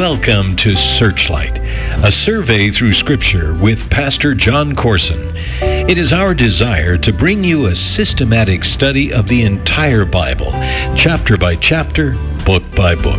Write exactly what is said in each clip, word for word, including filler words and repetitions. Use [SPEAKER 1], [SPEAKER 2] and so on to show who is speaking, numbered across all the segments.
[SPEAKER 1] Welcome to Searchlight, a survey through Scripture with Pastor John Corson. It is our desire to bring you a systematic study of the entire Bible, chapter by chapter, book by book.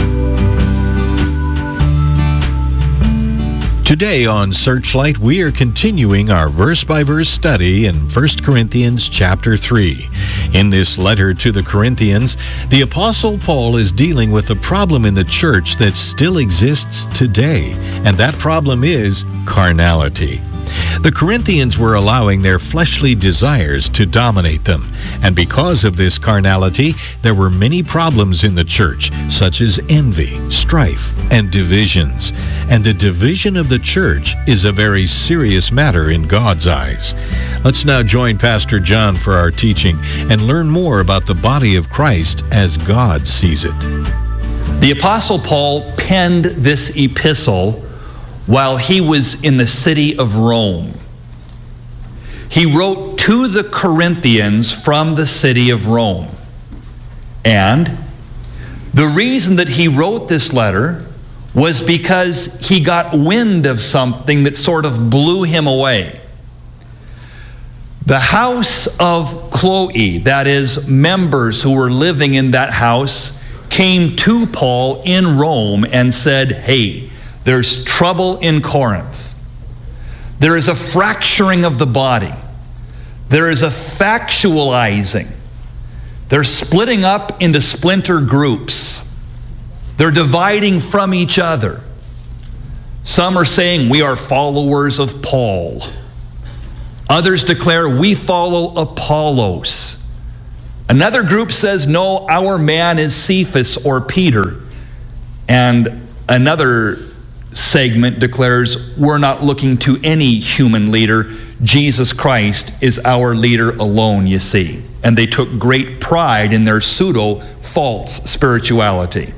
[SPEAKER 1] Today on Searchlight, we are continuing our verse-by-verse study in First Corinthians chapter three. In this letter to the Corinthians, the Apostle Paul is dealing with a problem in the church that still exists today, and that problem is carnality. The Corinthians were allowing their fleshly desires to dominate them, and because of this carnality, there were many problems in the church, such as envy, strife, and divisions. And the division of the church is a very serious matter in God's eyes. Let's now join Pastor John for our teaching and learn more about the body of Christ as God sees it.
[SPEAKER 2] The Apostle Paul penned this epistle while he was in the city of Rome. He wrote to the Corinthians from the city of Rome. And the reason that he wrote this letter was because he got wind of something that sort of blew him away. The house of Chloe, that is, members who were living in that house, came to Paul in Rome and said, "Hey, there's trouble in Corinth. There is a fracturing of the body. There is a factualizing. They're splitting up into splinter groups. They're dividing from each other. Some are saying, we are followers of Paul. Others declare, we follow Apollos. Another group says, no, our man is Cephas or Peter. And another segment declares, we're not looking to any human leader. Jesus Christ is our leader alone, you see. And they took great pride in their pseudo-false spirituality.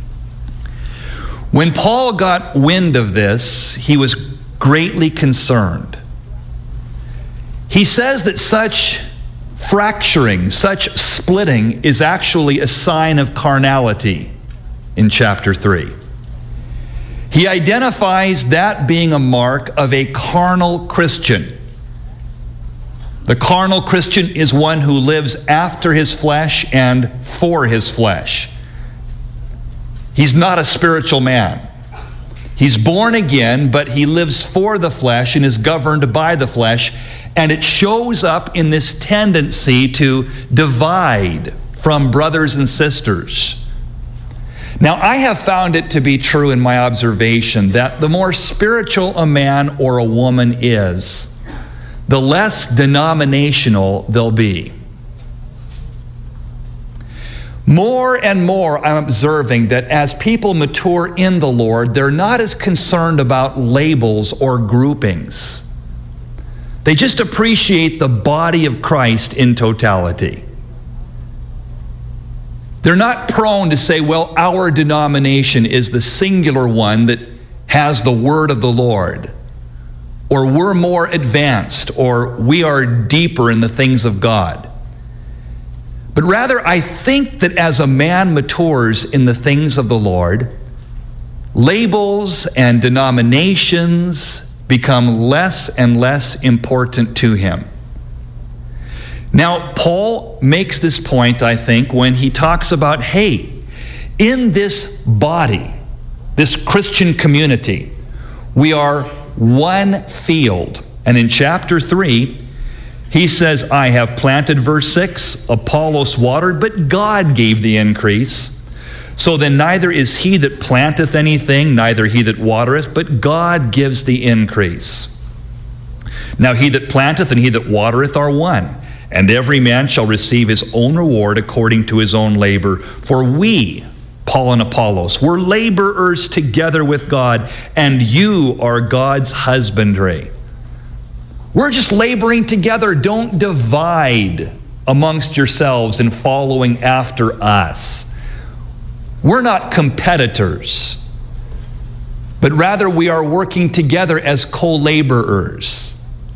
[SPEAKER 2] When Paul got wind of this, he was greatly concerned. He says that such fracturing, such splitting is actually a sign of carnality in chapter three. He identifies that being a mark of a carnal Christian. The carnal Christian is one who lives after his flesh and for his flesh. He's not a spiritual man. He's born again, but he lives for the flesh and is governed by the flesh, and it shows up in this tendency to divide from brothers and sisters. Now, I have found it to be true in my observation that the more spiritual a man or a woman is, the less denominational they'll be. More and more, I'm observing that as people mature in the Lord, they're not as concerned about labels or groupings. They just appreciate the body of Christ in totality. They're not prone to say, well, our denomination is the singular one that has the word of the Lord, or we're more advanced, or we are deeper in the things of God. But rather, I think that as a man matures in the things of the Lord, labels and denominations become less and less important to him. Now, Paul makes this point, I think, when he talks about, hey, in this body, this Christian community, we are one field. And in chapter three, he says, I have planted, verse six, Apollos watered, but God gave the increase. So then neither is he that planteth anything, neither he that watereth, but God gives the increase. Now he that planteth and he that watereth are one, and every man shall receive his own reward according to his own labor. For we, Paul and Apollos, we're laborers together with God, and you are God's husbandry. We're just laboring together. Don't divide amongst yourselves in following after us. We're not competitors, but rather we are working together as co-laborers.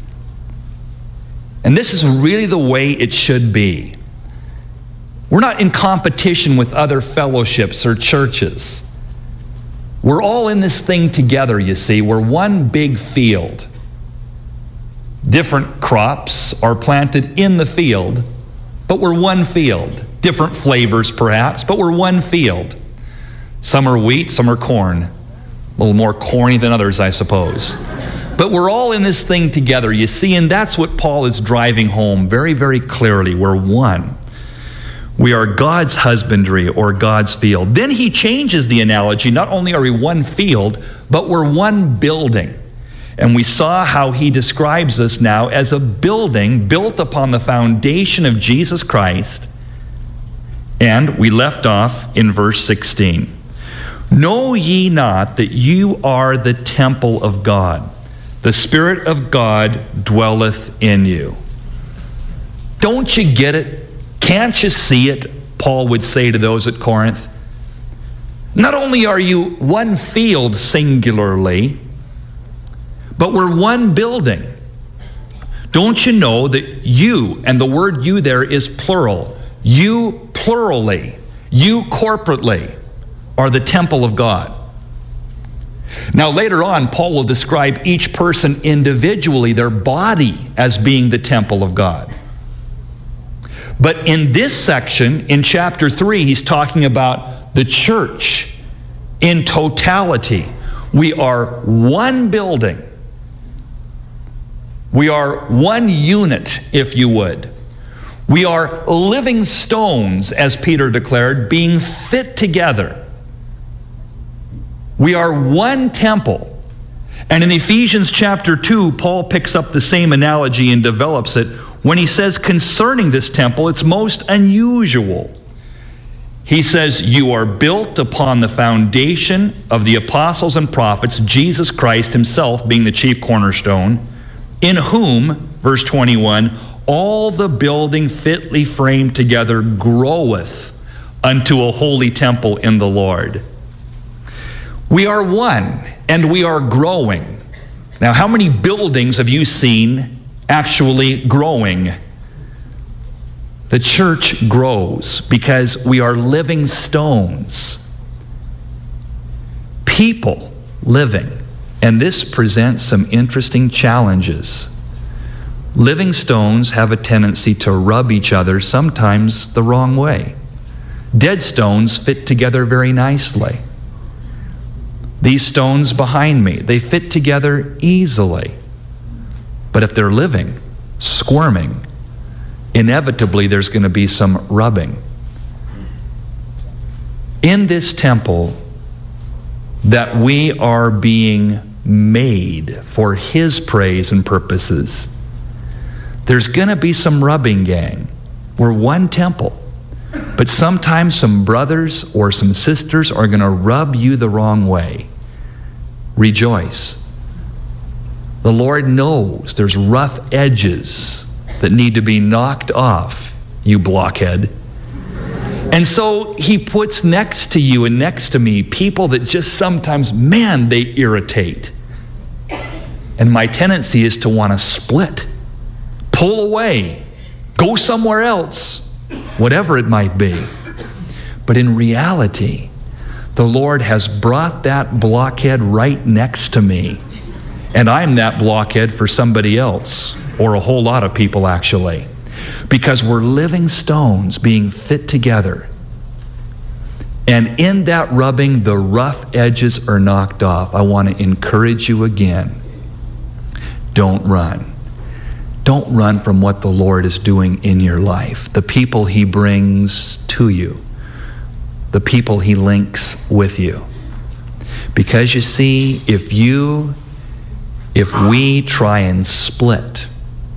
[SPEAKER 2] And this is really the way it should be. We're not in competition with other fellowships or churches. We're all in this thing together, you see. We're one big field. Different crops are planted in the field, but we're one field. Different flavors, perhaps, but we're one field. Some are wheat, some are corn. A little more corny than others, I suppose. But we're all in this thing together, you see, and that's what Paul is driving home very, very clearly. We're one. We are God's husbandry or God's field. Then he changes the analogy. Not only are we one field, but we're one building. And we saw how he describes us now as a building built upon the foundation of Jesus Christ. And we left off in verse sixteen. Know ye not that you are the temple of God? The Spirit of God dwelleth in you. Don't you get it? Can't you see it? Paul would say to those at Corinth. Not only are you one field singularly, but we're one building. Don't you know that you, and the word you there is plural, you plurally, you corporately are the temple of God. Now later on, Paul will describe each person individually, their body, as being the temple of God. But in this section, in chapter three, he's talking about the church in totality. We are one building. We are one unit, if you would. We are living stones, as Peter declared, being fit together. We are one temple. And in Ephesians chapter two, Paul picks up the same analogy and develops it when he says concerning this temple, it's most unusual. He says, you are built upon the foundation of the apostles and prophets, Jesus Christ himself being the chief cornerstone, in whom, verse twenty-one, all the building fitly framed together groweth unto a holy temple in the Lord. We are one, and we are growing. Now, how many buildings have you seen actually growing? The church grows because we are living stones. People living. And this presents some interesting challenges. Living stones have a tendency to rub each other, sometimes the wrong way. Dead stones fit together very nicely. These stones behind me, they fit together easily. But if they're living, squirming, inevitably there's going to be some rubbing. In this temple that we are being made for his praise and purposes, there's going to be some rubbing, gang. We're one temple. But sometimes some brothers or some sisters are going to rub you the wrong way. Rejoice. The Lord knows there's rough edges that need to be knocked off, you blockhead. And so he puts next to you and next to me people that just sometimes, man, they irritate. And my tendency is to want to split, pull away, go somewhere else, whatever it might be. But in reality, the Lord has brought that blockhead right next to me. And I'm that blockhead for somebody else, or a whole lot of people actually. Because we're living stones being fit together. And in that rubbing, the rough edges are knocked off. I want to encourage you again. Don't run. Don't run from what the Lord is doing in your life. The people he brings to you. The people he links with you. Because you see, if you, if we try and split,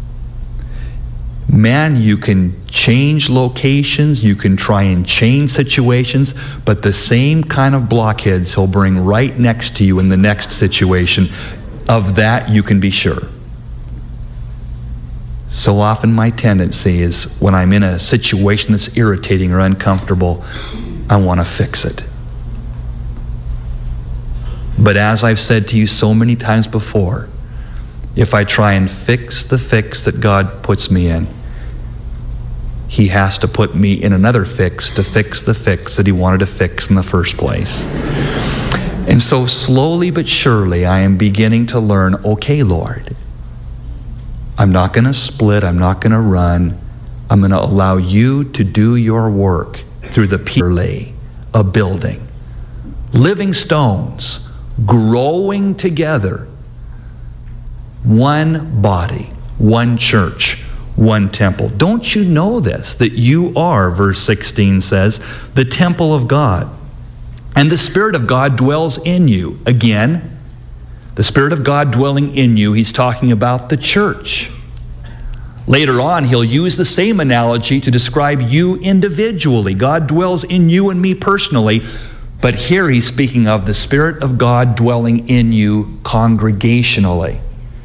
[SPEAKER 2] man, you can change locations, you can try and change situations, but the same kind of blockheads he'll bring right next to you in the next situation. Of that you can be sure. So often my tendency is when I'm in a situation that's irritating or uncomfortable, I want to fix it. But as I've said to you so many times before, if I try and fix the fix that God puts me in, he has to put me in another fix to fix the fix that he wanted to fix in the first place. And so slowly but surely, I am beginning to learn, okay, Lord, I'm not going to split. I'm not going to run. I'm going to allow you to do your work through the purely a building. Living stones growing together. One body, one church, one temple. Don't you know this? That you are, verse sixteen says, the temple of God. And the Spirit of God dwells in you. Again, the Spirit of God dwelling in you, he's talking about the church. Later on, he'll use the same analogy to describe you individually. God dwells in you and me personally, but here he's speaking of the Spirit of God dwelling in you congregationally.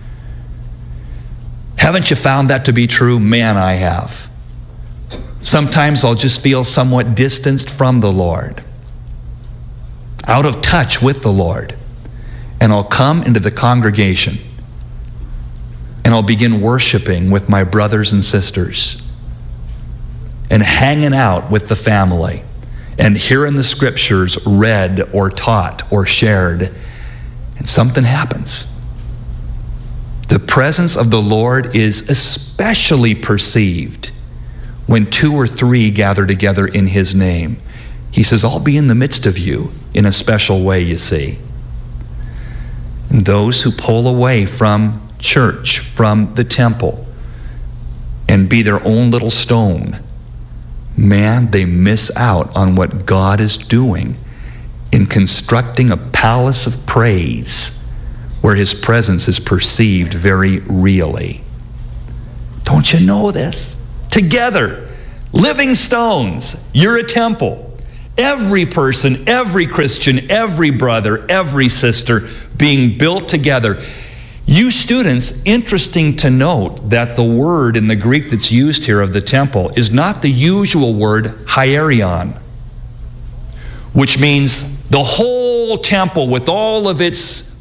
[SPEAKER 2] Haven't you found that to be true? Man, I have. Sometimes I'll just feel somewhat distanced from the Lord, out of touch with the Lord, and I'll come into the congregation and I'll begin worshiping with my brothers and sisters and hanging out with the family and hearing the scriptures read or taught or shared, and something happens. The presence of the Lord is especially perceived when two or three gather together in his name. He says, I'll be in the midst of you in a special way, you see. And those who pull away from church, from the temple, and be their own little stone, man, they miss out on what God is doing in constructing a palace of praise where his presence is perceived very really. Don't you know this? Together, living stones, you're a temple. Every person, every Christian, every brother, every sister being built together. You students, interesting to note that the word in the Greek that's used here of the temple is not the usual word hierion, which means the whole temple with all of its